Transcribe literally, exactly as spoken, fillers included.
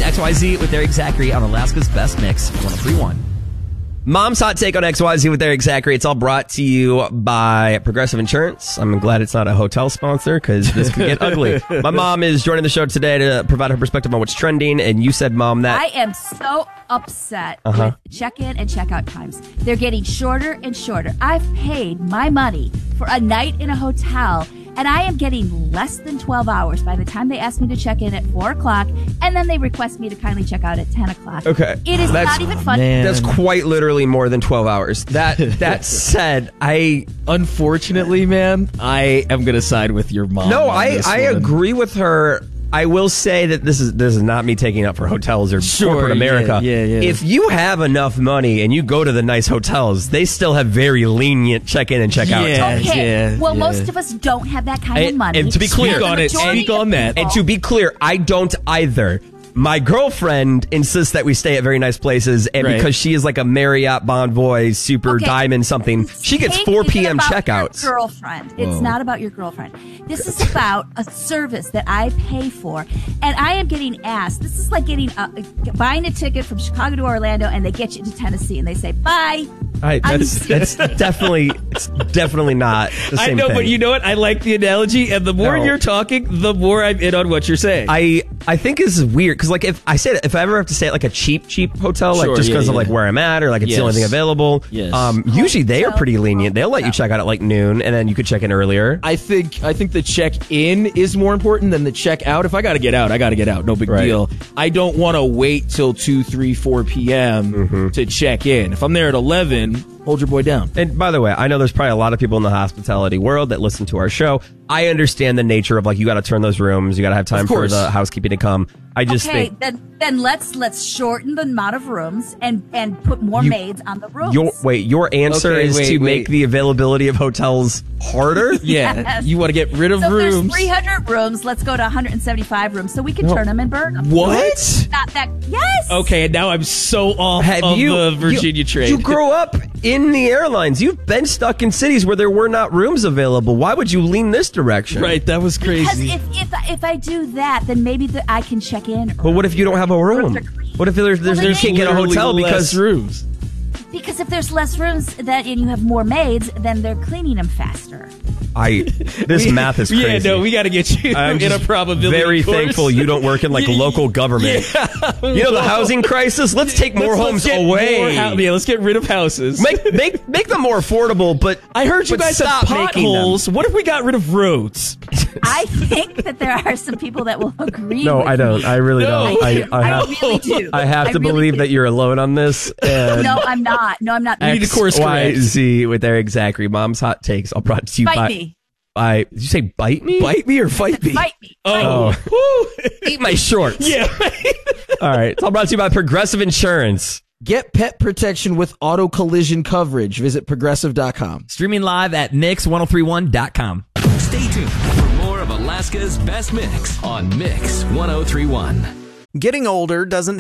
X Y Z with Eric Zachary on Alaska's Best Mix, one oh three point one. Mom's Hot Take on X Y Z with Eric Zachary. It's all brought to you by Progressive Insurance. I'm glad it's not a hotel sponsor because this could get ugly. My mom is joining the show today to provide her perspective on what's trending. And you said, Mom, that... I am so upset Uh-huh. with check-in and check-out times. They're getting shorter and shorter. I've paid my money for a night in a hotel, and I am getting less than twelve hours by the time they ask me to check in at four o'clock, and then they request me to kindly check out at ten o'clock. Okay. It is That's- not even funny. Man. That's quite literally more than twelve hours. That that said, I... Unfortunately, man, I am going to side with your mom. No, on I, this I one. agree with her. I will say that this is this is not me taking up for hotels or Sure, corporate America. yeah, yeah, yeah. If you have enough money and you go to the nice hotels, they still have very lenient check-in and check-out Yeah. times. Okay, yeah, well, yeah. most of us don't have that kind And- of money. and to be clear- Speak And on the it. majority Speak on of that. people- And to be clear, I don't either. My girlfriend insists that we stay at very nice places, and Right. because she is like a Marriott Bonvoy super Okay. diamond something, she gets Take four it p.m. about checkouts. Your girlfriend. It's Whoa. not about your girlfriend. This is about a service that I pay for, and I am getting asked. This is like getting a, buying a ticket from Chicago to Orlando, and they get you to Tennessee, and they say bye. I, that's, that's definitely it's definitely not the I same know, thing. but you know what? I like the analogy, and the more No. you're talking, the more I'm in on what you're saying. I I think this is weird because like if I say if I ever have to stay at like a cheap cheap hotel like Sure, just yeah, because of yeah. like where I'm at or like it's the only Yes. thing available. Yes. Um, usually they are Hotel, pretty lenient. They'll let you hotel. check out at like noon and then you could check in earlier. I think I think the check in is more important than the check out. If I got to get out, I got to get out. No big Right. deal. I don't want to wait till two, three, four p.m. Mm-hmm. to check in. If I'm there at eleven, hold your boy down. And by the way, I know there's probably a lot of people in the hospitality world that listen to our show. I understand the nature of like you got to turn those rooms, you got to have time Of for course. the housekeeping to come. I just okay, think then then let's let's shorten the amount of rooms and and put more You- maids on the rooms. your wait, your answer Okay, is wait, to wait. make the availability of hotels harder. Yeah, Yes. you want to get rid of so if there's rooms. three hundred rooms, let's go to one hundred seventy-five rooms so we can turn them and burn them. What? Not that. Yes. Okay, and now I'm so off Have of you, the Virginia you, trade. You grew up in the airlines. You've been stuck in cities where there were not rooms available. Why would you lean this direction? Right, that was Because crazy. if if I- if I do that, then maybe the, I can check in. But what if you don't have a room? Rooms are clean. What if there's, there's Well, you then can't get a Literally hotel less because rooms. Because if there's less rooms that and you have more maids, then they're cleaning them faster. I this We- math is crazy. Yeah, no, we got to get you I'm in a just probability very course. thankful you don't work in like Yeah, local government. Yeah. You know the housing crisis. Let's take more Let's- homes let's get away. more hou- yeah, let's get rid of houses. Make make make them more affordable. But I heard you but guys stop have making them. potholes. What if we got rid of roads? I think that there are some people that will agree. No, with I don't. me. I really No. don't. I, do. I have really do. I have to really believe do. that you're alone on this. And No, I'm not. No, I'm not. We need to course X, correct. Y, Z with Eric Zachary. Mom's hot takes. I'll brought to you Bite by, me. by. Did you say bite me? Bite me or fight me? Bite me. Oh. Woo. Eat my shorts. Yeah. All right. It's all brought to you by Progressive Insurance. Get pet protection with auto collision coverage. Visit progressive dot com. Streaming live at mix ten thirty-one dot com. Stay tuned for more of Alaska's Best Mix on Mix ten thirty-one. Getting older doesn't